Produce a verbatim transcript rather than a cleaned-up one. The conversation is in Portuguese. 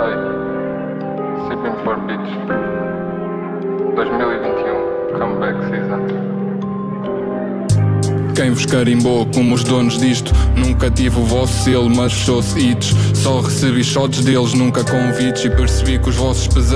Hey, Sipping for Beach dois mil e vinte e um Comeback Season. Quem vos carimbou como os donos disto? Nunca tive o vosso selo, mas fechou-se hits. Só recebi shots deles, nunca convites. E percebi que os vossos pesadelos